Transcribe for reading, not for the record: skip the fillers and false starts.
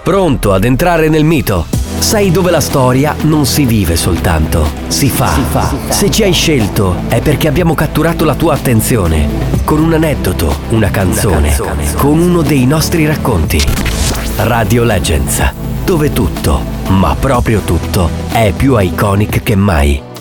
Pronto ad entrare nel mito? Sai dove la storia non si vive soltanto, si fa. Se ci hai scelto è perché abbiamo catturato la tua attenzione con un aneddoto, una canzone, con uno dei nostri racconti. Radio Legends, dove tutto, ma proprio tutto, è più iconic che mai.